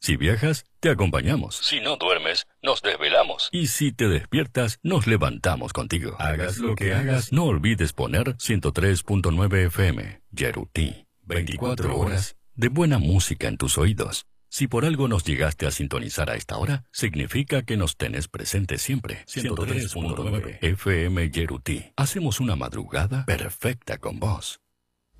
Si viajas, te acompañamos. Si no duermes, nos desvelamos. Y si te despiertas, nos levantamos contigo. Hagas lo que hagas, no olvides poner 103.9 FM. Yeruti. 24 horas de buena música en tus oídos. Si por algo nos llegaste a sintonizar a esta hora, significa que nos tenés presente siempre. 103.9 FM Yeruti. Hacemos una madrugada perfecta con vos.